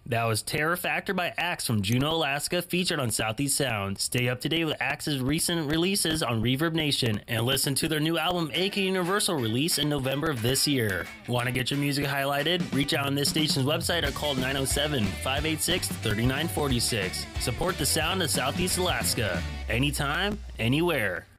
That was Terror Factor by Axe from Juneau, Alaska, featured on Southeast Sound. Stay up to date with Axe's recent releases on Reverb Nation and listen to their new album, AK Universal, released in November of this year. Want to get your music highlighted? Reach out on this station's website or call 907-586-3946. Support the sound of Southeast Alaska. Anytime, anywhere.